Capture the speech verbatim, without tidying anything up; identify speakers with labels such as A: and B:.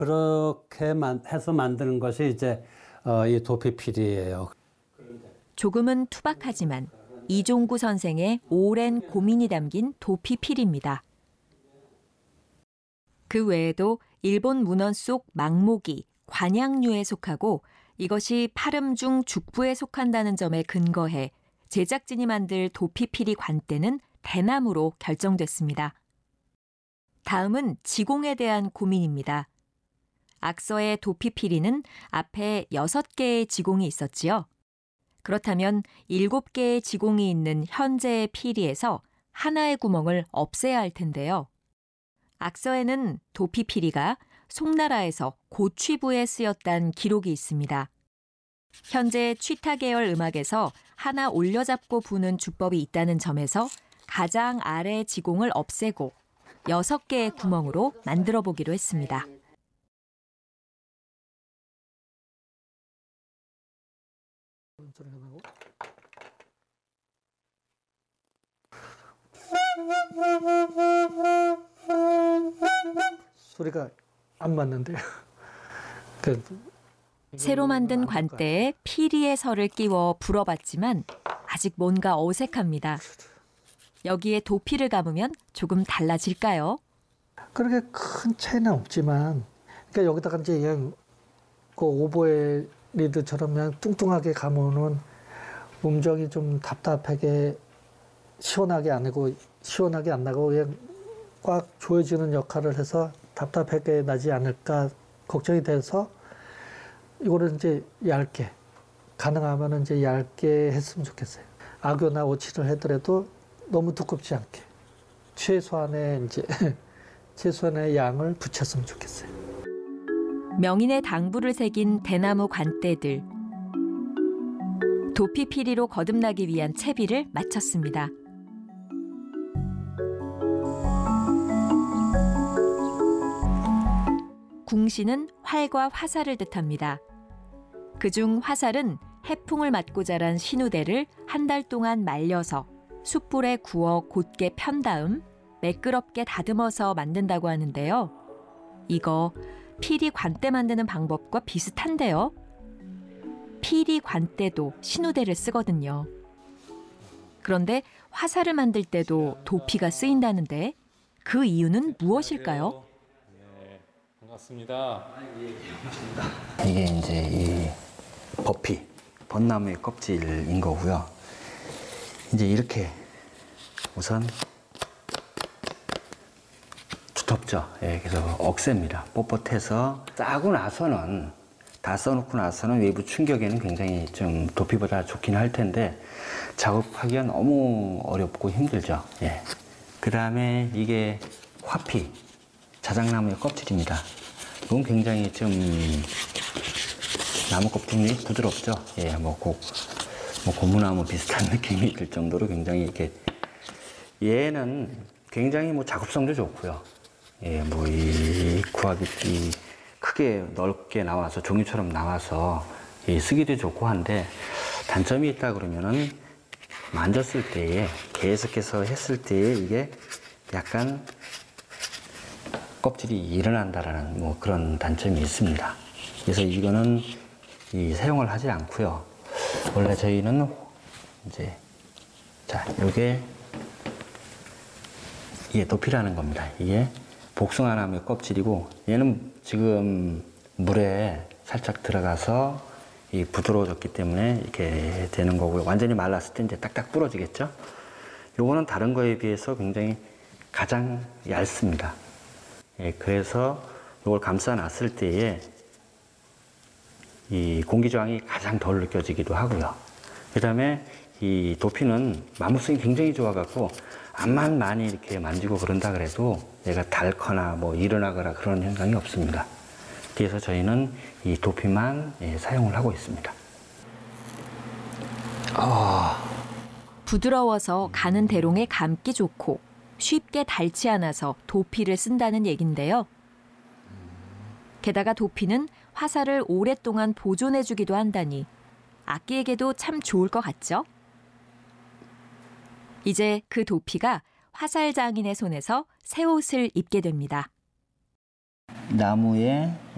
A: 그렇게 만, 해서 만드는 것이 이제 어, 이 도피필이에요.
B: 조금은 투박하지만 이종구 선생의 오랜 고민이 담긴 도피필입니다. 그 외에도 일본 문헌 속 망모기, 관양류에 속하고 이것이 파름 중 죽부에 속한다는 점에 근거해 제작진이 만들 도피필이 관대는 대나무로 결정됐습니다. 다음은 지공에 대한 고민입니다. 악서의 도피필이는 앞에 여섯 개의 지공이 있었지요. 그렇다면 일곱 개의 지공이 있는 현재의 피리에서 하나의 구멍을 없애야 할 텐데요. 악서에는 도피피리가 송나라에서 고취부에 쓰였다는 기록이 있습니다. 현재 취타 계열 음악에서 하나 올려잡고 부는 주법이 있다는 점에서 가장 아래 지공을 없애고 여섯 개의 구멍으로 만들어 보기로 했습니다.
C: 소리가 안 맞는데요. 그
B: 새로 만든 관대에 피리의 설을 끼워 불어봤지만 아직 뭔가 어색합니다. 여기에 도피를 감으면 조금 달라질까요?
C: 그렇게 큰 차이는 없지만, 그러니까 여기다가 이제 그냥 그 오보에 리드처럼 그냥 뚱뚱하게 감으면 음정이 좀 답답하게 시원하게 안 나고 시원하게 안 나고 그냥 꽉 조여지는 역할을 해서 답답하게 나지 않을까 걱정이 돼서 이거를 이제 얇게 가능하면 이제 얇게 했으면 좋겠어요. 악교나 오치를 하더라도 너무 두껍지 않게 최소한의 이제 최소한의 양을 붙였으면 좋겠어요.
B: 명인의 당부를 새긴 대나무 관대들. 도피피리로 거듭나기 위한 채비를 마쳤습니다. 궁시는 활과 화살을 뜻합니다. 그중 화살은 해풍을 맞고 자란 신우대를 한 달 동안 말려서 숯불에 구워 곧게 편 다음 매끄럽게 다듬어서 만든다고 하는데요. 이거 피리 관대 만드는 방법과 비슷한데요. 피리 관대도 신우대를 쓰거든요. 그런데 화살을 만들 때도 도피가 쓰인다는데 그 이유는 무엇일까요?
D: 네, 반갑습니다.
E: 이게 이제 이 버피, 벚나무의 껍질인 거고요. 이제 이렇게 우선 두텁죠. 예, 그래서 억셉니다. 뻣뻣해서 싸고 나서는 다 써놓고 나서는 외부 충격에는 굉장히 좀 도피보다 좋긴 할 텐데 작업하기가 너무 어렵고 힘들죠. 예. 그 다음에 이게 화피, 자작나무의 껍질입니다. 이건 굉장히 좀 나무 껍질이 부드럽죠. 예, 뭐, 고, 뭐 고무나무 비슷한 느낌이 들 정도로 굉장히 이렇게 얘는 굉장히 뭐 작업성도 좋고요. 예, 뭐 이 구하기 이 크게 넓게 나와서 종이처럼 나와서 예, 쓰기도 좋고 한데 단점이 있다 그러면은 만졌을 때에 계속해서 했을 때에 이게 약간 껍질이 일어난다라는 뭐 그런 단점이 있습니다. 그래서 이거는 이 사용을 하지 않고요. 원래 저희는 이제 자 이게 이게 도피라는 겁니다. 이게 복숭아나무의 껍질이고 얘는 지금 물에 살짝 들어가서 이 부드러워졌기 때문에 이렇게 되는 거고요. 완전히 말랐을 때 이제 딱딱 부러지겠죠. 요거는 다른 거에 비해서 굉장히 가장 얇습니다. 예, 그래서 이걸 감싸 놨을 때에 이 공기 저항이 가장 덜 느껴지기도 하고요. 그 다음에 이 도피는 마모성이 굉장히 좋아갖고 암만 많이 이렇게 만지고 그런다 그래도 얘가 닳거나 뭐 일어나거나 그런 현상이 없습니다. 그래서 저희는 이 도피만 예, 사용을 하고 있습니다.
C: 아,
B: 부드러워서 가는 대롱에 감기 좋고 쉽게 닳지 않아서 도피를 쓴다는 얘긴데요. 게다가 도피는 화살을 오랫동안 보존해주기도 한다니 악기에게도 참 좋을 것 같죠? 이제 그 도피가 화살 장인의 손에서 새 옷을 입게 됩니다.
E: 나무에